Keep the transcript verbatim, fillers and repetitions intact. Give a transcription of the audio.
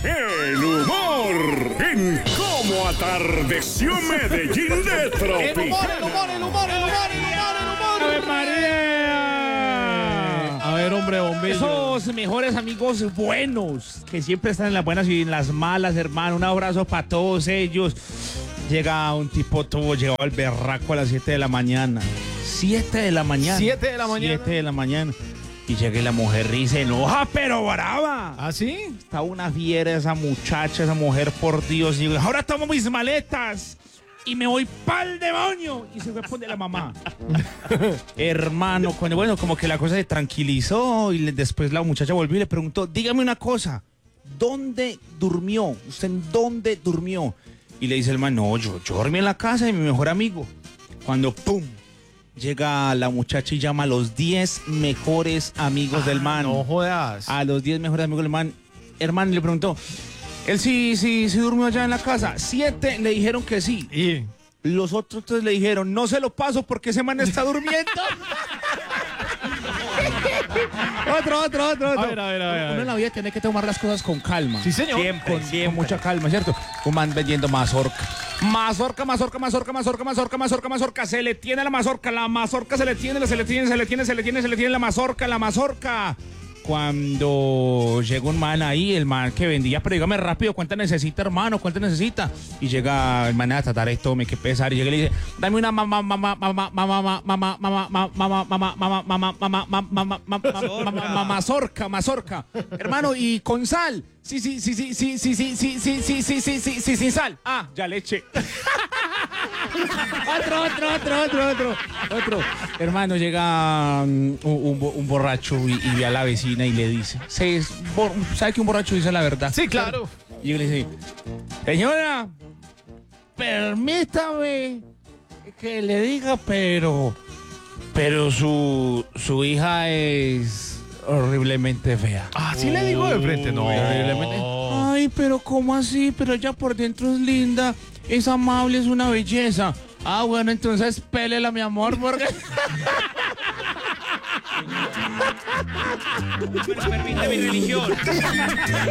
el humor en Cómo Atardeció Medellín de Tropical. El humor, el humor, el humor, el humor, el humor, el humor. ¡Ave María! A ver, hombre bombillo. Esos mejores amigos buenos, que siempre están en las buenas y en las malas, hermano. Un abrazo para todos ellos. Llega un tipo todo llegado al berraco a las siete de la mañana. siete de la mañana. siete de la mañana. siete de la mañana. Y llega la mujer y se enoja, pero brava. ¿Ah, sí? Está una fiera esa muchacha, esa mujer, por Dios. Y digo, ahora tomo mis maletas y me voy pa'l demonio. Y se fue a poner la mamá. Hermano, con- bueno, como que la cosa se tranquilizó y le- después la muchacha volvió y le preguntó, dígame una cosa, ¿dónde durmió? ¿Usted en dónde durmió? Y le dice el man, no, yo, yo dormí en la casa de mi mejor amigo. Cuando, ¡pum!, llega la muchacha y llama a los diez mejores amigos del man. No jodas. A los diez mejores amigos del man. Hermano, le preguntó, él sí, sí, sí durmió allá en la casa. Siete le dijeron que sí. Y... Los otros tres le dijeron, no se lo paso porque ese man está durmiendo. otro, otro, otro, otro. A ver, a ver, a ver, a ver. Uno en la vida tiene que tomar las cosas con calma. Sí, señor. Siempre, con, con mucha calma, ¿cierto? Un man vendiendo mazorca. Mazorca, mazorca, mazorca, mazorca, mazorca, mazorca, mazorca. Se le tiene la mazorca, la mazorca se le tiene, se le tiene, se le tiene, se le tiene, se le tiene la mazorca, la mazorca. Cuando llega un man ahí, el man que vendía, pero dígame rápido, ¿cuánta necesita, hermano? ¿Cuánta necesita? Y llega el man a tratar esto, me que pesar, y llega y le dice, dame una mamá, mamá, mamá, mamá, mamá, mamá, mamá, mamá, mamá, mamá, mamá, mamá, mamá, mamá, mamá, mazorca, mazorca. Hermano, y con sal. Sí, sí, sí, sí, sí, sí, sí, sí, sí, sí, sí, sí, sí, sí, sin sal. Ah, ya le eché. Otro, otro, otro, otro, otro, otro. Hermano, llega um, un, un, un borracho y, y ve a la vecina y le dice, ¿se, bo- ¿sabe que un borracho dice la verdad? Sí, claro. Y le dice, señora, permítame que le diga, pero, pero su, su hija es horriblemente fea. Ah, sí le digo de frente, no. Horriblemente. Ay, pero ¿cómo así? Pero ella por dentro es linda, es amable, es una belleza. Ah, bueno, entonces pélela, mi amor, porque... Permite mi religión.